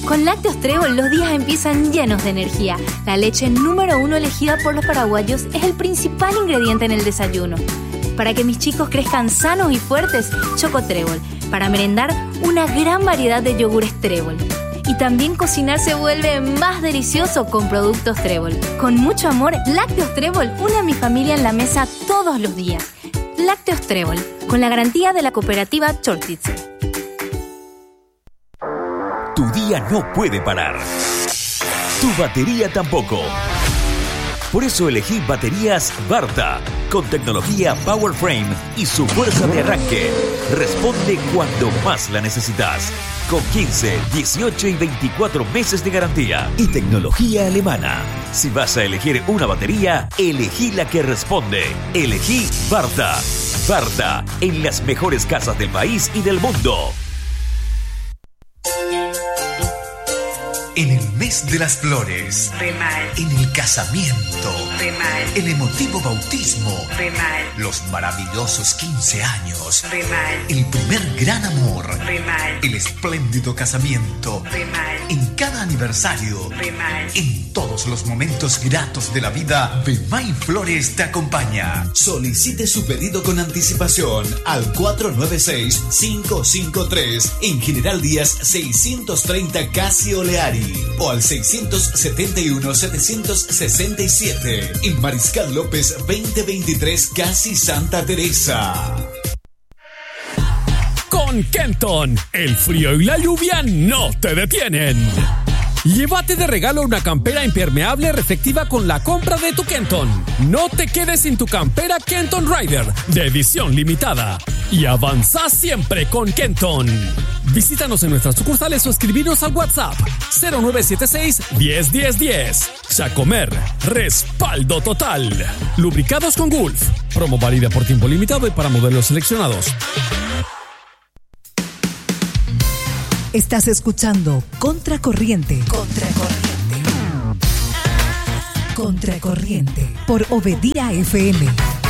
Con Lácteos Trébol los días empiezan llenos de energía. La leche número 1 elegida por los paraguayos es el principal ingrediente en el desayuno. Para que mis chicos crezcan sanos y fuertes, Choco Trébol. Para merendar, una gran variedad de yogures Trébol. Y también cocinar se vuelve más delicioso con productos Trébol. Con mucho amor, Lácteos Trébol une a mi familia en la mesa todos los días. Lácteos Trébol, con la garantía de la cooperativa Chortitze. Tu día no puede parar. Tu batería tampoco. Por eso elegí baterías Varta, con tecnología PowerFrame y su fuerza de arranque. Responde cuando más la necesitas. Con 15, 18 y 24 meses de garantía. Y tecnología alemana. Si vas a elegir una batería, elegí la que responde. Elegí Varta. Varta, en las mejores casas del país y del mundo. En el mes de las flores, Remal. En el casamiento, Remal. El emotivo bautismo, Remal. Los maravillosos 15 años, Remal. El primer gran amor, Remal. El espléndido casamiento, Remal. En cada aniversario, Remal. En todos los momentos gratos de la vida, Bemay Flores te acompaña. Solicite su pedido con anticipación al 496-553 en General Díaz 630 Casi Oleari o al 671-767 en Mariscal López 2023 Casi Santa Teresa. Con Kenton, el frío y la lluvia no te detienen. Llévate de regalo una campera impermeable reflectiva con la compra de tu Kenton. No te quedes sin tu campera Kenton Rider de edición limitada. Y avanza siempre con Kenton. Visítanos en nuestras sucursales o escribinos al WhatsApp 0976-101010. Chacomer, respaldo total. Lubricados con Gulf. Promo válida por tiempo limitado y para modelos seleccionados. Estás escuchando Contracorriente. Contracorriente por Obedía FM.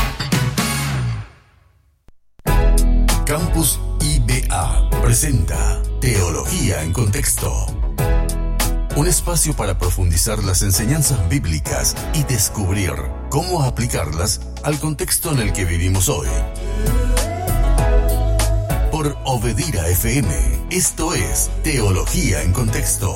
Campus IBA presenta Teología en Contexto. Un espacio para profundizar las enseñanzas bíblicas y descubrir cómo aplicarlas al contexto en el que vivimos hoy. Por Obedía FM, esto es Teología en Contexto.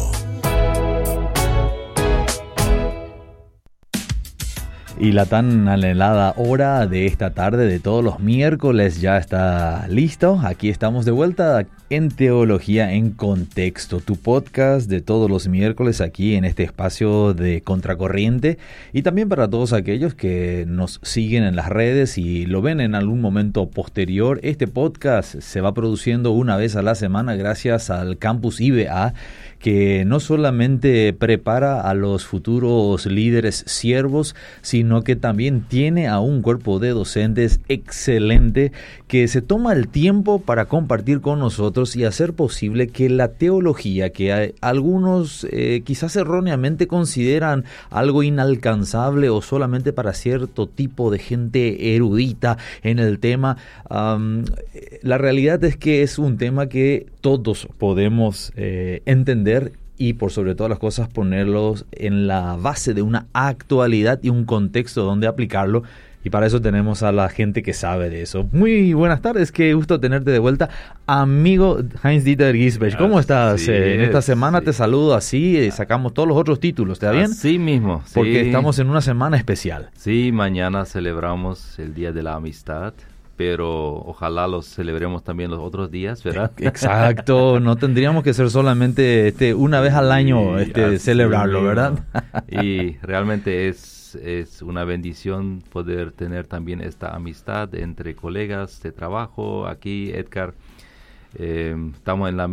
Y la tan anhelada hora de esta tarde de todos los miércoles ya está listo. Aquí estamos de vuelta en Teología en Contexto, tu podcast de todos los miércoles aquí en este espacio de Contracorriente. Y también para todos aquellos que nos siguen en las redes y lo ven en algún momento posterior. Este podcast se va produciendo una vez a la semana gracias al Campus IBA, que no solamente prepara a los futuros líderes siervos, sino que también tiene a un cuerpo de docentes excelente que se toma el tiempo para compartir con nosotros y hacer posible que la teología, que algunos quizás erróneamente consideran algo inalcanzable o solamente para cierto tipo de gente erudita en el tema, la realidad es que es un tema que todos podemos entender y por sobre todas las cosas ponerlos en la base de una actualidad y un contexto donde aplicarlo. Y para eso tenemos a la gente que sabe de eso. Muy buenas tardes, qué gusto tenerte de vuelta. Amigo Heinz-Dieter Gisbert, ¿cómo estás? En esta semana te saludo así, sacamos todos los otros títulos, ¿te da bien? Así mismo. Porque estamos en una semana especial. Sí, mañana celebramos el Día de la Amistad, pero ojalá los celebremos también los otros días, ¿verdad? Exacto, no tendríamos que ser solamente una vez al año celebrarlo, mismo. ¿Verdad? Y realmente es una bendición poder tener también esta amistad entre colegas de trabajo. Aquí, Edgar, estamos en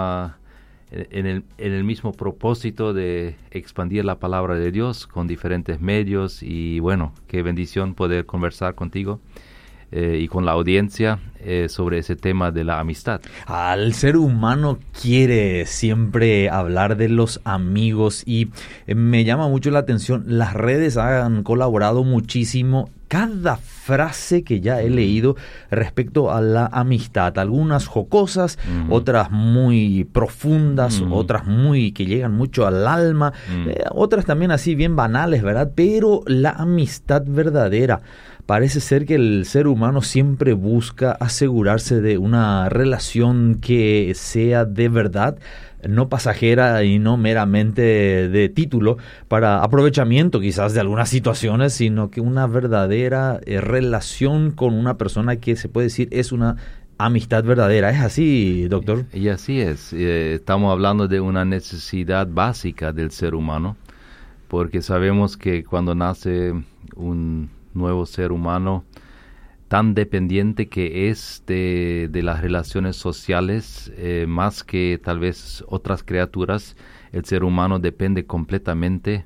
el mismo propósito de expandir la palabra de Dios con diferentes medios y bueno, qué bendición poder conversar contigo. y con la audiencia sobre ese tema de la amistad. Al ser humano quiere siempre hablar de los amigos y me llama mucho la atención, las redes han colaborado muchísimo. Cada frase que ya he leído respecto a la amistad, algunas jocosas, otras muy profundas, otras que llegan mucho al alma, otras también así bien banales, ¿verdad? Pero la amistad verdadera, parece ser que el ser humano siempre busca asegurarse de una relación que sea de verdad, no pasajera y no meramente de título para aprovechamiento quizás de algunas situaciones, sino que una verdadera relación con una persona que se puede decir es una amistad verdadera. ¿Es así, doctor? Y así es. Estamos hablando de una necesidad básica del ser humano, porque sabemos que cuando nace un nuevo ser humano, tan dependiente que es de las relaciones sociales, más que tal vez otras criaturas, el ser humano depende completamente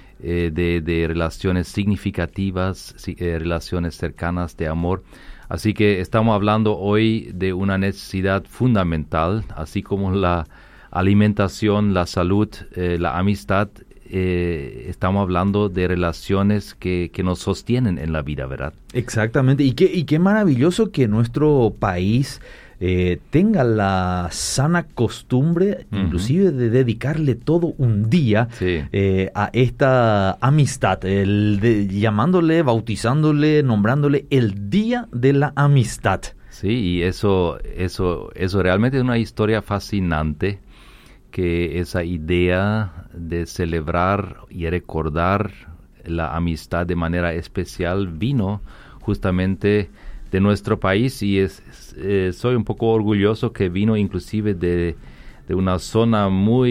de relaciones significativas, relaciones cercanas de amor. Así que estamos hablando hoy de una necesidad fundamental, así como la alimentación, la salud, la amistad. Estamos hablando de relaciones que nos sostienen en la vida, ¿verdad? Exactamente. Y qué maravilloso que nuestro país tenga la sana costumbre, inclusive de dedicarle todo un día a esta amistad, llamándole, bautizándole, nombrándole el Día de la Amistad. Sí, y eso realmente es una historia fascinante, que esa idea de celebrar y recordar la amistad de manera especial vino justamente de nuestro país, y soy un poco orgulloso que vino inclusive de una zona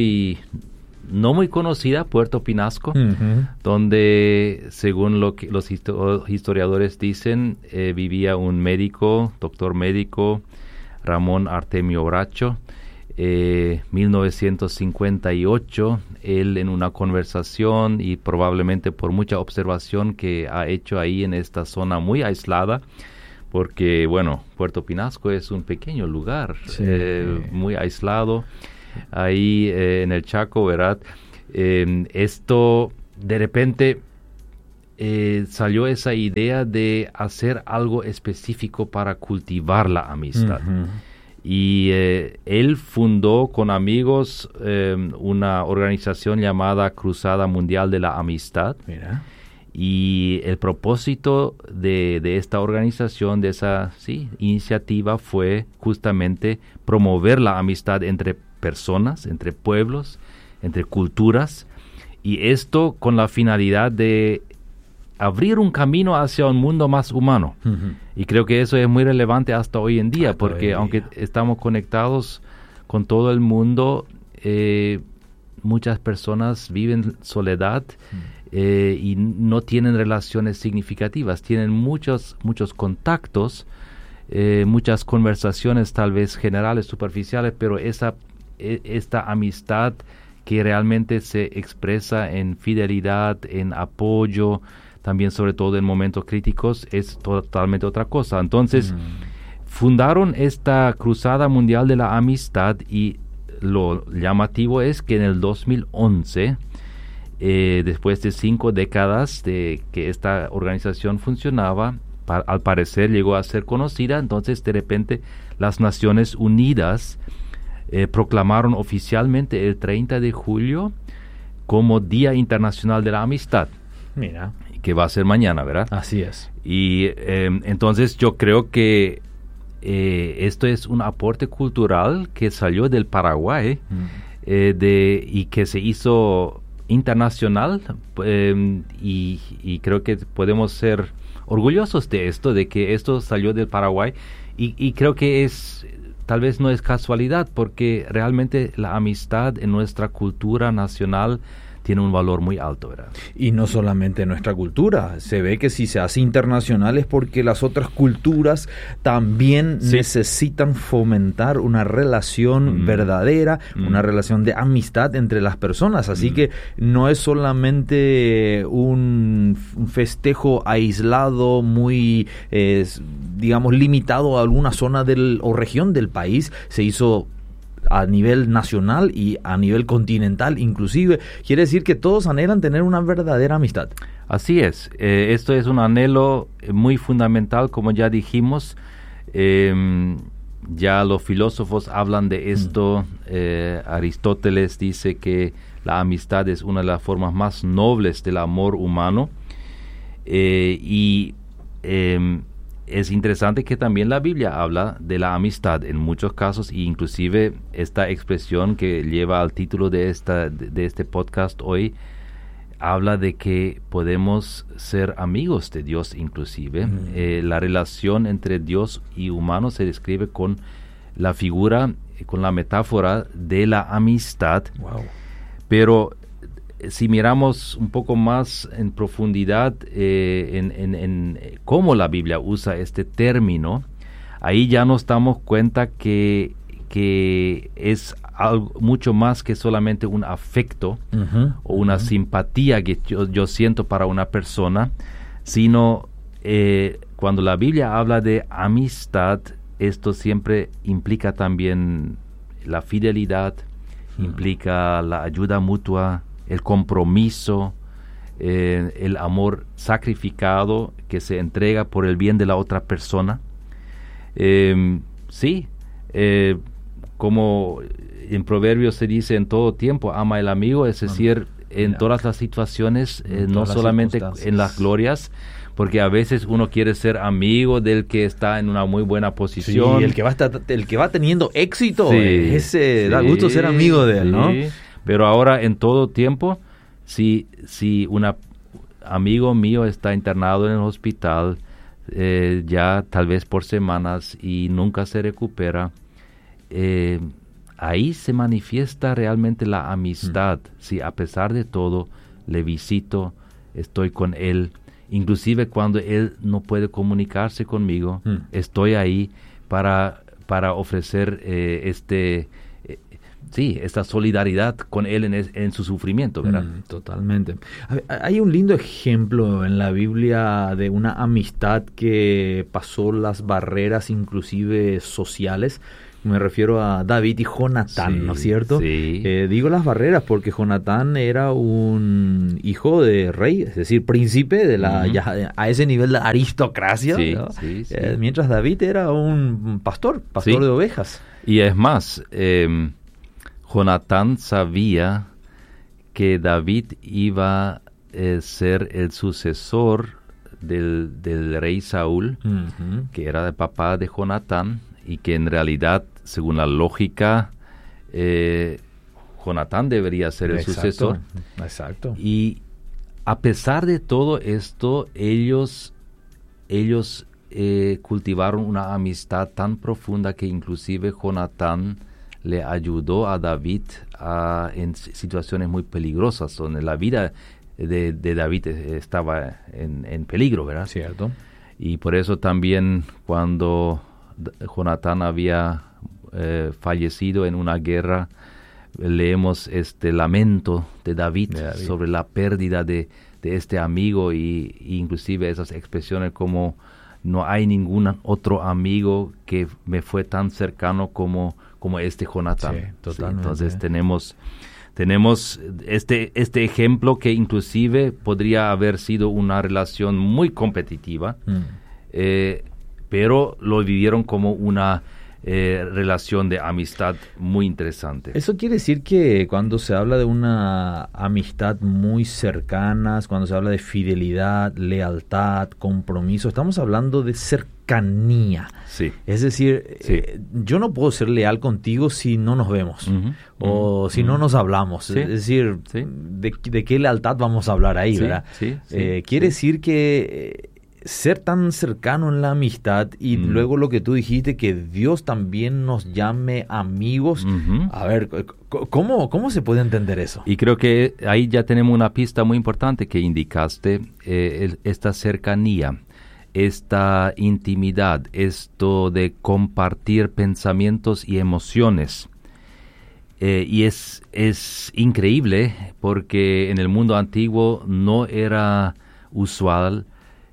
no muy conocida, Puerto Pinasco, donde, según lo que los historiadores dicen, vivía un doctor médico, Ramón Artemio Bracho. 1958, él, en una conversación y probablemente por mucha observación que ha hecho ahí en esta zona muy aislada, porque bueno, Puerto Pinasco es un pequeño lugar, muy aislado ahí en el Chaco, ¿verdad? Esto de repente salió esa idea de hacer algo específico para cultivar la amistad. Y él fundó con amigos una organización llamada Cruzada Mundial de la Amistad. Mira. Y el propósito de esta organización, de esa iniciativa, fue justamente promover la amistad entre personas, entre pueblos, entre culturas, y esto con la finalidad de abrir un camino hacia un mundo más humano. Y creo que eso es muy relevante hasta hoy en día, porque aunque estamos conectados con todo el mundo, muchas personas viven soledad y no tienen relaciones significativas. Tienen muchos contactos, muchas conversaciones tal vez generales, superficiales, pero esta amistad que realmente se expresa en fidelidad, en apoyo, también sobre todo en momentos críticos, es totalmente otra cosa. Entonces, fundaron esta Cruzada Mundial de la Amistad, y lo llamativo es que en el 2011, después de 5 décadas de que esta organización funcionaba, al parecer llegó a ser conocida. Entonces, de repente, las Naciones Unidas proclamaron oficialmente el 30 de julio como Día Internacional de la Amistad. Mira. Que va a ser mañana, ¿verdad? Así es. Y entonces yo creo que esto es un aporte cultural que salió del Paraguay y que se hizo internacional, y creo que podemos ser orgullosos de esto, de que esto salió del Paraguay, y creo que tal vez no es casualidad, porque realmente la amistad en nuestra cultura nacional tiene un valor muy alto, ¿verdad? Y no solamente nuestra cultura, se ve que si se hace internacional es porque las otras culturas también necesitan fomentar una relación verdadera, una relación de amistad entre las personas, así que no es solamente un festejo aislado, muy, digamos, limitado a alguna zona o región del país, se hizo a nivel nacional y a nivel continental inclusive. Quiere decir que todos anhelan tener una verdadera amistad. Así es. Esto es un anhelo muy fundamental, como ya dijimos. Ya los filósofos hablan de esto. Aristóteles dice que la amistad es una de las formas más nobles del amor humano. Es interesante que también la Biblia habla de la amistad en muchos casos, e inclusive esta expresión que lleva al título de este podcast hoy habla de que podemos ser amigos de Dios inclusive. La relación entre Dios y humano se describe con la figura, con la metáfora de la amistad. Wow. Pero si miramos un poco más en profundidad en cómo la Biblia usa este término, ahí ya nos damos cuenta que es algo mucho más que solamente un afecto o una simpatía que yo siento para una persona, sino cuando la Biblia habla de amistad, esto siempre implica también la fidelidad, implica la ayuda mutua, el compromiso, el amor sacrificado que se entrega por el bien de la otra persona. Como en Proverbios se dice, en todo tiempo ama el amigo, es decir, en todas las situaciones, no solamente en las glorias, porque a veces uno quiere ser amigo del que está en una muy buena posición. Sí, el que va teniendo éxito, da gusto ser amigo de él, ¿no? Pero ahora en todo tiempo, si un amigo mío está internado en el hospital, ya tal vez por semanas y nunca se recupera, ahí se manifiesta realmente la amistad. Si a pesar de todo le visito, estoy con él, inclusive cuando él no puede comunicarse conmigo, estoy ahí para ofrecer esta solidaridad con él en su sufrimiento, ¿verdad? Totalmente. Hay un lindo ejemplo en la Biblia de una amistad que pasó las barreras inclusive sociales. Me refiero a David y Jonatán, ¿no es cierto? Sí. Digo las barreras porque Jonatán era un hijo de rey, es decir, príncipe de ya a ese nivel de aristocracia, ¿no? Mientras David era un pastor de ovejas. Y es más, Jonatán sabía que David iba a ser el sucesor del rey Saúl, que era el papá de Jonatán, y que en realidad, según la lógica, Jonatán debería ser el sucesor. Exacto. Y a pesar de todo esto, ellos cultivaron una amistad tan profunda que inclusive Jonatán le ayudó a David en situaciones muy peligrosas, donde la vida de David estaba en peligro, ¿verdad? Cierto. Y por eso también cuando Jonatán había fallecido en una guerra, leemos este lamento de David sobre la pérdida de este amigo, y inclusive esas expresiones como no hay ningún otro amigo que me fue tan cercano como este Jonatán. Sí, totalmente. Entonces tenemos este ejemplo que inclusive podría haber sido una relación muy competitiva, pero lo vivieron como una relación de amistad muy interesante. Eso quiere decir que cuando se habla de una amistad muy cercana, cuando se habla de fidelidad, lealtad, compromiso, estamos hablando de cercanía. Sí. Es decir, yo no puedo ser leal contigo si no nos vemos o si no nos hablamos. Sí. Es decir, ¿de qué lealtad vamos a hablar ahí, verdad? Sí. Quiere decir que ser tan cercano en la amistad y luego lo que tú dijiste, que Dios también nos llame amigos. A ver, ¿cómo se puede entender eso? Y creo que ahí ya tenemos una pista muy importante que indicaste, esta cercanía, esta intimidad, esto de compartir pensamientos y emociones. Y es increíble porque en el mundo antiguo no era usual,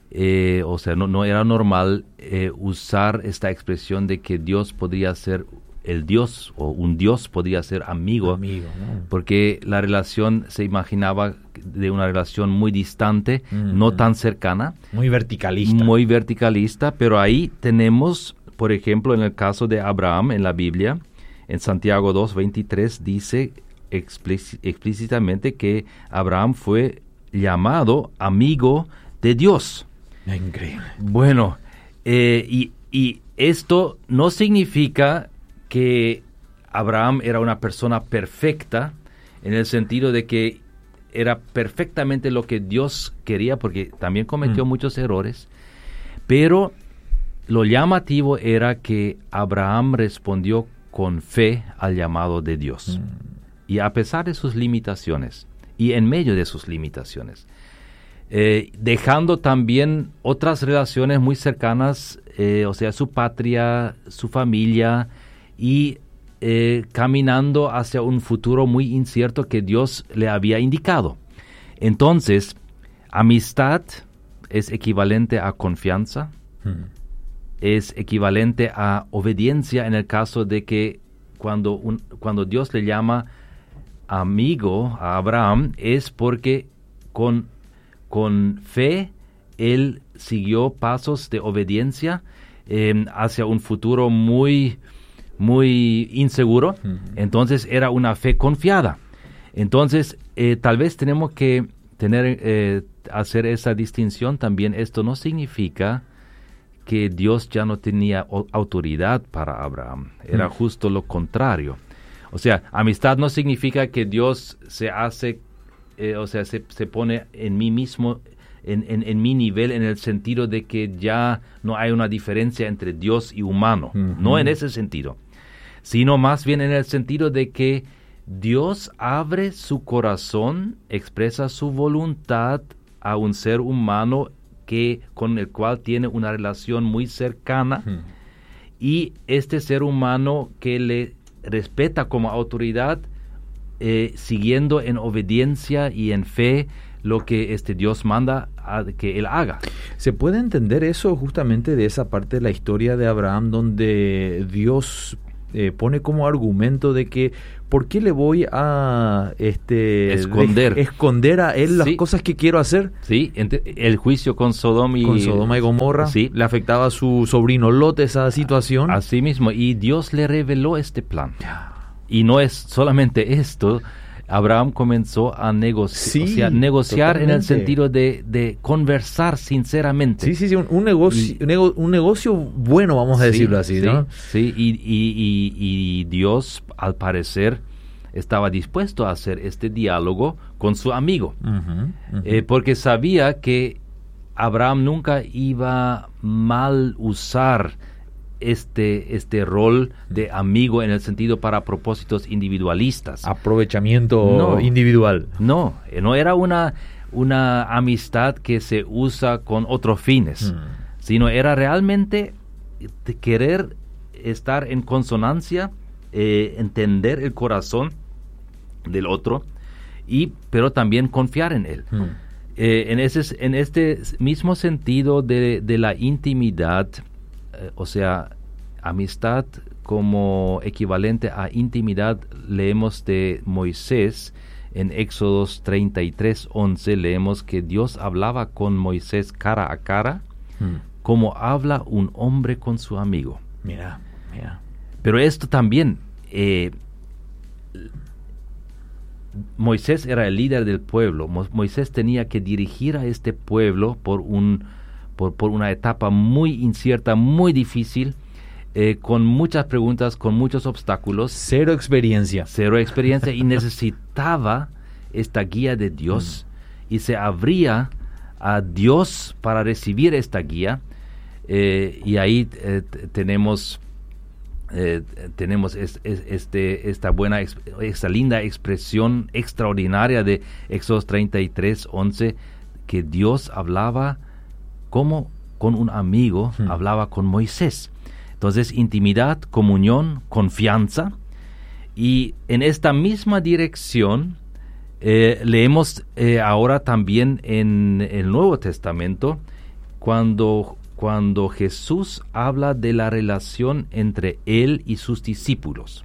no era normal usar esta expresión de que Dios podría ser el Dios, o un Dios podría ser amigo, ¿no? Porque la relación se imaginaba de una relación muy distante, no tan cercana. Muy verticalista, pero ahí tenemos, por ejemplo, en el caso de Abraham en la Biblia, en Santiago 2:23 dice explícitamente que Abraham fue llamado amigo de Dios. Increíble. Bueno, y esto no significa que Abraham era una persona perfecta, en el sentido de que era perfectamente lo que Dios quería, porque también cometió muchos errores, pero lo llamativo era que Abraham respondió con fe al llamado de Dios. Y a pesar de sus limitaciones, y en medio de sus limitaciones, dejando también otras relaciones muy cercanas, su patria, su familia, y caminando hacia un futuro muy incierto que Dios le había indicado. Entonces, amistad es equivalente a confianza, es equivalente a obediencia en el caso de que cuando Dios le llama amigo a Abraham, es porque con fe él siguió pasos de obediencia hacia un futuro muy, muy inseguro. Entonces era una fe confiada. Entonces tal vez tenemos que hacer esa distinción también. Esto no significa que Dios ya no tenía autoridad para Abraham. Era justo lo contrario. O sea, amistad no significa que Dios se hace, se pone en mí mismo, en mi nivel, en el sentido de que ya no hay una diferencia entre Dios y humano. No en ese sentido, sino más bien en el sentido de que Dios abre su corazón, expresa su voluntad a un ser humano con el cual tiene una relación muy cercana, y este ser humano que le respeta como autoridad, siguiendo en obediencia y en fe lo que Dios manda a que él haga. ¿Se puede entender eso justamente de esa parte de la historia de Abraham donde Dios pone como argumento de que ¿por qué le voy a esconder a él las cosas que quiero hacer? Sí, el juicio con Sodoma y Gomorra, sí, le afectaba a su sobrino Lot esa situación. Así mismo, y Dios le reveló este plan. Y no es solamente esto. Abraham comenzó a negociar, totalmente. En el sentido de conversar sinceramente. Sí, un negocio bueno, vamos a decirlo así, ¿no? Sí, y Dios, al parecer, estaba dispuesto a hacer este diálogo con su amigo, porque sabía que Abraham nunca iba mal usar este rol de amigo en el sentido para propósitos individualistas. Aprovechamiento individual. No era una amistad que se usa con otros fines, sino era realmente de querer estar en consonancia, entender el corazón del otro, pero también confiar en él. En este mismo sentido de la intimidad, amistad como equivalente a intimidad, leemos de Moisés en Éxodos 33:11, leemos que Dios hablaba con Moisés cara a cara, como habla un hombre con su amigo. Mira. Pero esto también, Moisés era el líder del pueblo. Moisés tenía que dirigir a este pueblo por una etapa muy incierta, muy difícil, con muchas preguntas, con muchos obstáculos. Cero experiencia Y necesitaba esta guía de Dios, y se abría a Dios para recibir esta guía, y ahí tenemos esta linda expresión extraordinaria de Éxodo 33:11, que Dios hablaba como con un amigo, hablaba con Moisés. Entonces, intimidad, comunión, confianza. Y en esta misma dirección leemos ahora también en el Nuevo Testamento cuando Jesús habla de la relación entre Él y sus discípulos.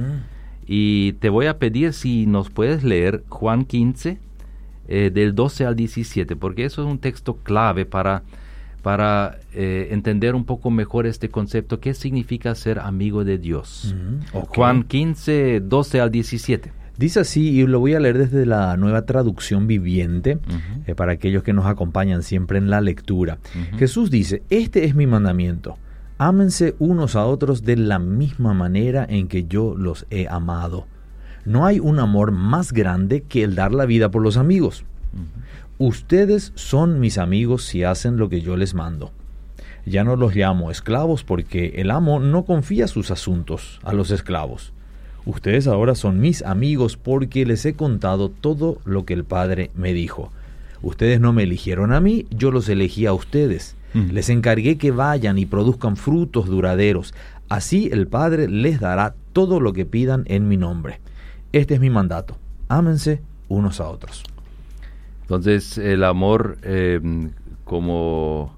Y te voy a pedir si nos puedes leer Juan 15, del 12 al 17, porque eso es un texto clave para entender un poco mejor este concepto. ¿Qué significa ser amigo de Dios? Okay. Juan 15, 12 al 17. Dice así, y lo voy a leer desde la Nueva Traducción Viviente, para aquellos que nos acompañan siempre en la lectura. Jesús dice: este es mi mandamiento, ámense unos a otros de la misma manera en que yo los he amado. No hay un amor más grande que el dar la vida por los amigos. Ustedes son mis amigos si hacen lo que yo les mando. Ya no los llamo esclavos porque el amo no confía sus asuntos a los esclavos. Ustedes ahora son mis amigos porque les he contado todo lo que el Padre me dijo. Ustedes no me eligieron a mí, yo los elegí a ustedes. Les encargué que vayan y produzcan frutos duraderos. Así el Padre les dará todo lo que pidan en mi nombre. Este es mi mandato. Ámense unos a otros. Entonces, el amor como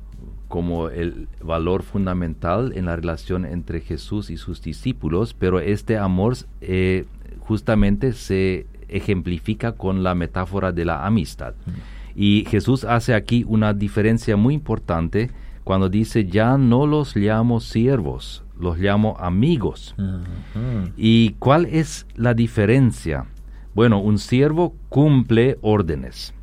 el valor fundamental en la relación entre Jesús y sus discípulos, pero este amor justamente se ejemplifica con la metáfora de la amistad. Y Jesús hace aquí una diferencia muy importante cuando dice: ya no los llamo siervos, los llamo amigos. ¿Y cuál es la diferencia? Bueno, un siervo cumple órdenes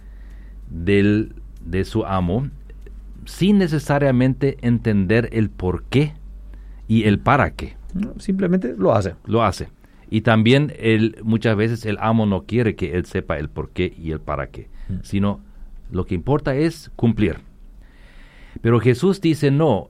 de su amo sin necesariamente entender el por qué y el para qué. Simplemente lo hace. Lo hace. Y también muchas veces el amo no quiere que él sepa el por qué y el para qué, sino lo que importa es cumplir. Pero Jesús dice: no,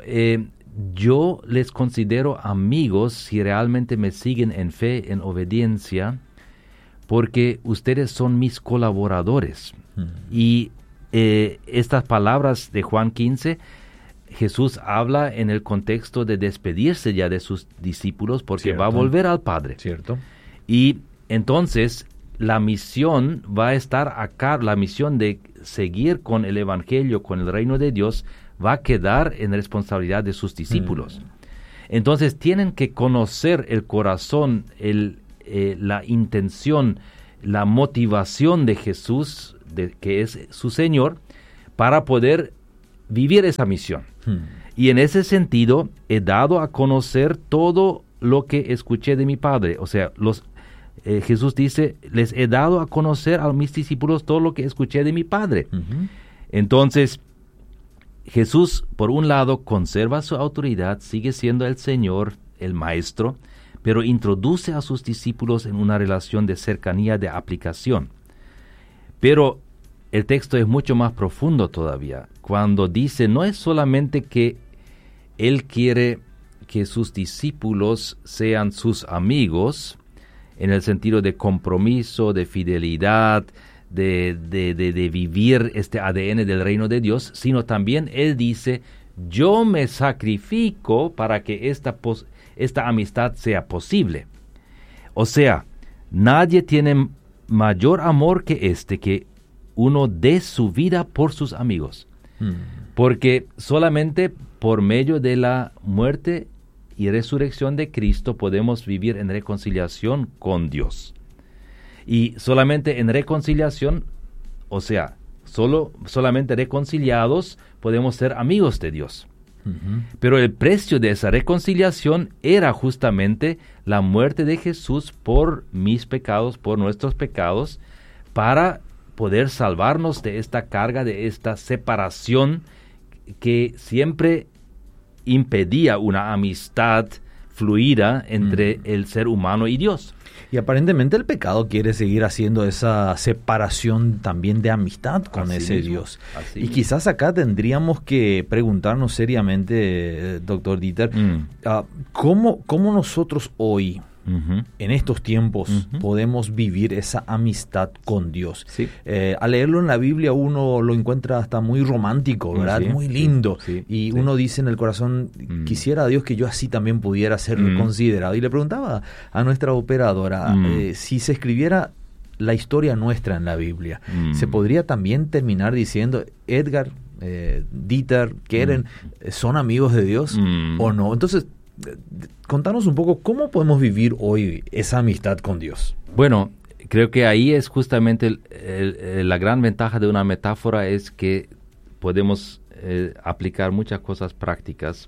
yo les considero amigos si realmente me siguen en fe, en obediencia, porque ustedes son mis colaboradores. Y estas palabras de Juan 15, Jesús habla en el contexto de despedirse ya de sus discípulos porque Cierto. va a volver al Padre. Cierto. Y entonces la misión va a estar acá, la misión de seguir con el Evangelio, con el reino de Dios, va a quedar en responsabilidad de sus discípulos. Entonces tienen que conocer el corazón, la intención, la motivación de Jesús, que es su Señor, para poder vivir esa misión. Y en ese sentido, he dado a conocer todo lo que escuché de mi Padre. O sea, Jesús dice: les he dado a conocer a mis discípulos todo lo que escuché de mi Padre. Entonces, Jesús, por un lado, conserva su autoridad, sigue siendo el Señor, el Maestro, pero introduce a sus discípulos en una relación de cercanía, de aplicación. Pero el texto es mucho más profundo todavía, cuando dice: no es solamente que Él quiere que sus discípulos sean sus amigos, en el sentido de compromiso, de fidelidad, de vivir este ADN del reino de Dios, sino también Él dice: yo me sacrifico para que esta amistad sea posible. O sea, nadie tiene mayor amor que uno dé su vida por sus amigos. Porque solamente por medio de la muerte y resurrección de Cristo podemos vivir en reconciliación con Dios. Y solamente en reconciliación, o sea, solamente reconciliados podemos ser amigos de Dios. Pero el precio de esa reconciliación era justamente la muerte de Jesús por mis pecados, por nuestros pecados, para poder salvarnos de esta carga, de esta separación que siempre impedía una amistad fluida entre el ser humano y Dios. Y aparentemente el pecado quiere seguir haciendo esa separación también de amistad con Así ese mismo, Dios. así Y mismo. quizás acá tendríamos que preguntarnos seriamente, doctor Dieter, ¿cómo nosotros hoy, Ujú. en estos tiempos, podemos vivir esa amistad con Dios? Sí. Al leerlo en la Biblia uno lo encuentra hasta muy romántico, ¿verdad? Sí, Muy sí, lindo. sí, Y sí. uno dice en el corazón, quisiera a Dios que yo así también pudiera ser considerado. Y le preguntaba a nuestra operadora, si se escribiera la historia nuestra en la Biblia, ¿se podría también terminar diciendo, Edgar, Dieter, Keren, son amigos de Dios o no? Entonces, contanos un poco, ¿cómo podemos vivir hoy esa amistad con Dios? Bueno, creo que ahí es justamente la gran ventaja de una metáfora, es que podemos aplicar muchas cosas prácticas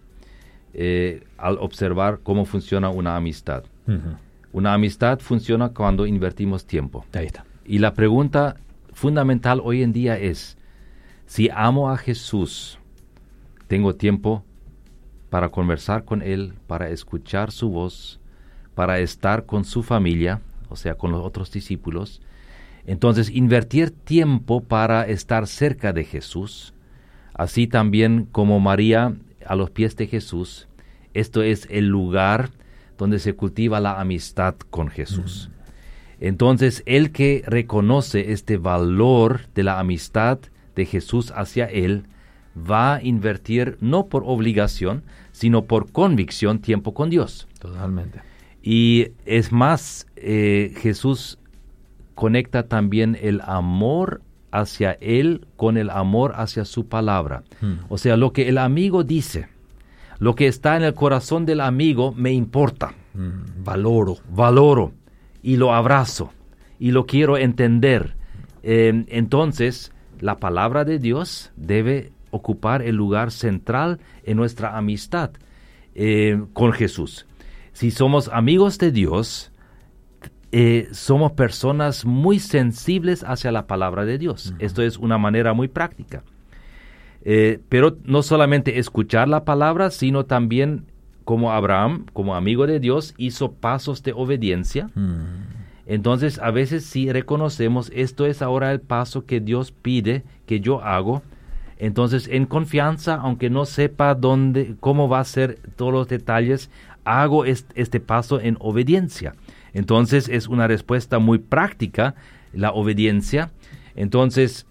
al observar cómo funciona una amistad. Una amistad funciona cuando invertimos tiempo. Ahí está. Y la pregunta fundamental hoy en día es, si amo a Jesús, ¿tengo tiempo para conversar con Él, para escuchar su voz, para estar con su familia, o sea, con los otros discípulos? Entonces, invertir tiempo para estar cerca de Jesús, así también como María a los pies de Jesús. Esto es el lugar donde se cultiva la amistad con Jesús. Entonces, el que reconoce este valor de la amistad de Jesús hacia él, va a invertir no por obligación, sino por convicción tiempo con Dios. Totalmente. Y es más, Jesús conecta también el amor hacia Él con el amor hacia su palabra. O sea, lo que el amigo dice, lo que está en el corazón del amigo me importa. Valoro y lo abrazo y lo quiero entender. Entonces, la palabra de Dios debe ocupar el lugar central en nuestra amistad con Jesús. Si somos amigos de Dios, somos personas muy sensibles hacia la palabra de Dios. Esto es una manera muy práctica. Pero no solamente escuchar la palabra, sino también, como Abraham, como amigo de Dios, hizo pasos de obediencia. Entonces, a veces si reconocemos, esto es ahora el paso que Dios pide que yo hago, entonces en confianza, aunque no sepa cómo va a ser todos los detalles, hago este paso en obediencia. Entonces es una respuesta muy práctica, la obediencia. Entonces,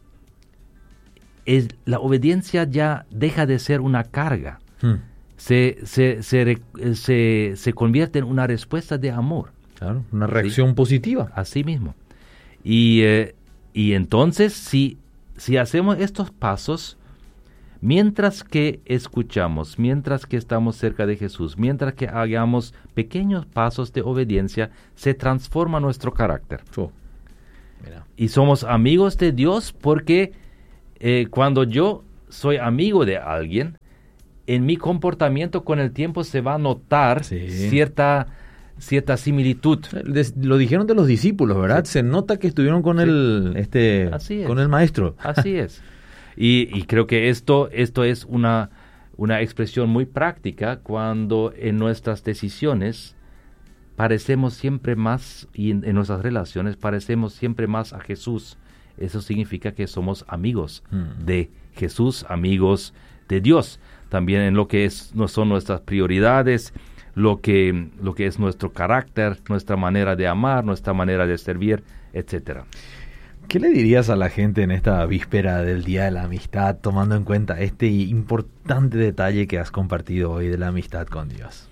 la obediencia ya deja de ser una carga. Se convierte en una respuesta de amor. Claro, una reacción positiva. Así mismo. Y entonces, si hacemos estos pasos, mientras que escuchamos, mientras que estamos cerca de Jesús, mientras que hagamos pequeños pasos de obediencia, se transforma nuestro carácter. Y somos amigos de Dios porque cuando yo soy amigo de alguien, en mi comportamiento con el tiempo se va a notar cierta similitud. Lo dijeron de los discípulos, ¿verdad? Se nota que estuvieron con con el maestro. Así es. Y creo que esto es una expresión muy práctica cuando en nuestras decisiones parecemos siempre más, y en nuestras relaciones parecemos siempre más a Jesús. Eso significa que somos amigos de Jesús, amigos de Dios. También en lo que son nuestras prioridades, lo que es nuestro carácter, nuestra manera de amar, nuestra manera de servir, etcétera. ¿Qué le dirías a la gente en esta víspera del Día de la Amistad, tomando en cuenta este importante detalle que has compartido hoy de la amistad con Dios?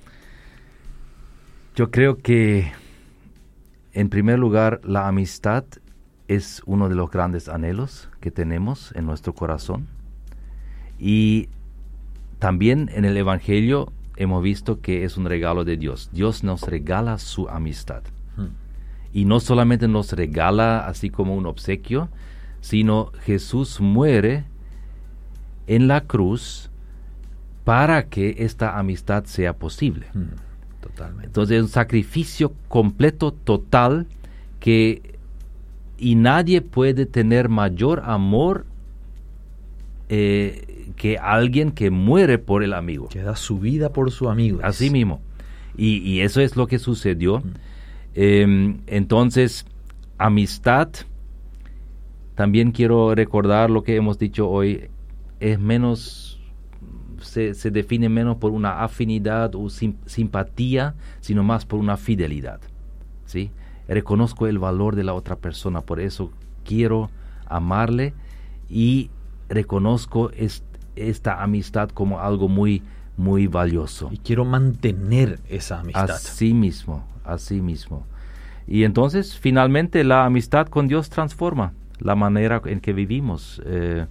Yo creo que, en primer lugar, la amistad es uno de los grandes anhelos que tenemos en nuestro corazón. Y también en el Evangelio hemos visto que es un regalo de Dios. Dios nos regala su amistad. Y no solamente nos regala así como un obsequio, sino Jesús muere en la cruz para que esta amistad sea posible. Totalmente. Entonces es un sacrificio completo, total, y nadie puede tener mayor amor que alguien que muere por el amigo. Que da su vida por su amigo. Así mismo. Y eso es lo que sucedió. Entonces, amistad, también quiero recordar lo que hemos dicho hoy, es menos, se define menos por una afinidad o simpatía, sino más por una fidelidad, ¿sí? Reconozco el valor de la otra persona, por eso quiero amarle y reconozco esta amistad como algo muy, muy valioso. Y quiero mantener esa amistad. Así mismo. Y entonces, finalmente, la amistad con Dios transforma la manera en que vivimos.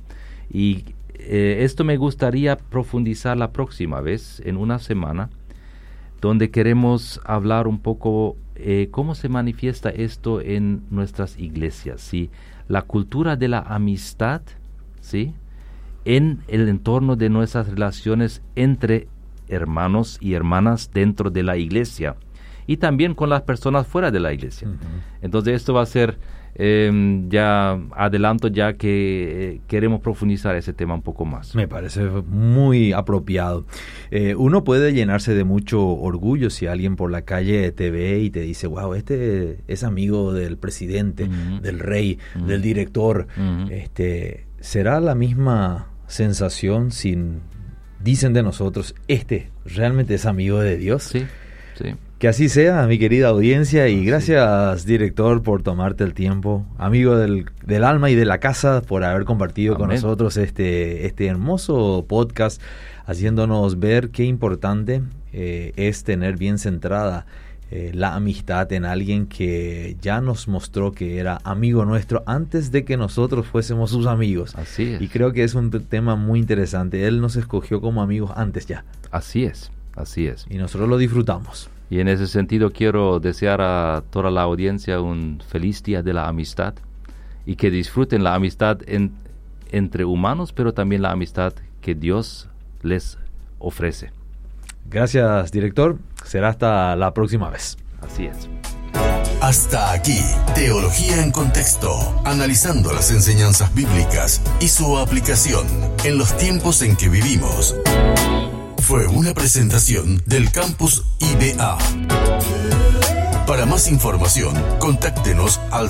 Esto me gustaría profundizar la próxima vez, en una semana, donde queremos hablar un poco cómo se manifiesta esto en nuestras iglesias, ¿sí? La cultura de la amistad, ¿sí? En el entorno de nuestras relaciones entre hermanos y hermanas dentro de la iglesia y también con las personas fuera de la iglesia. Entonces esto va a ser, ya adelanto ya que queremos profundizar ese tema un poco más. Me parece muy apropiado. Uno puede llenarse de mucho orgullo si alguien por la calle te ve y te dice, wow, este es amigo del presidente, del rey, del director. ¿Será la misma sensación si dicen de nosotros, este realmente es amigo de Dios? Sí. Que así sea, mi querida audiencia, y gracias, director, por tomarte el tiempo, amigo del alma y de la casa, por haber compartido con nosotros este hermoso podcast, haciéndonos ver qué importante es tener bien centrada la amistad en alguien que ya nos mostró que era amigo nuestro antes de que nosotros fuésemos sus amigos. Así es. Y creo que es un tema muy interesante. Él nos escogió como amigos antes ya. Así es. Y nosotros lo disfrutamos. Y en ese sentido quiero desear a toda la audiencia un feliz día de la amistad y que disfruten la amistad entre humanos, pero también la amistad que Dios les ofrece. Gracias, director. Será hasta la próxima vez. Así es. Hasta aquí, Teología en Contexto, analizando las enseñanzas bíblicas y su aplicación en los tiempos en que vivimos. Fue una presentación del Campus IBA. Para más información, contáctenos al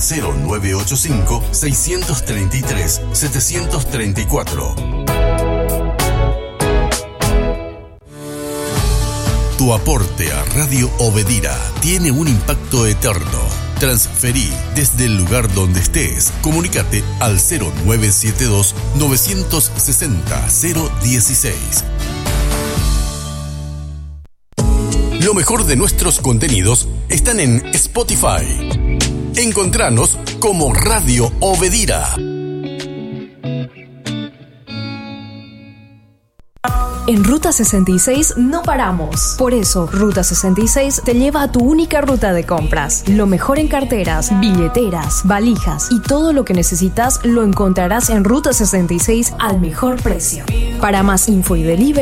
0985-633-734. Tu aporte a Radio Obedira tiene un impacto eterno. Transferí desde el lugar donde estés. Comunícate al 0972-960-016. Lo mejor de nuestros contenidos están en Spotify. Encontranos como Radio Obedira. En Ruta 66 no paramos. Por eso, Ruta 66 te lleva a tu única ruta de compras. Lo mejor en carteras, billeteras, valijas y todo lo que necesitas lo encontrarás en Ruta 66 al mejor precio. Para más info y delivery,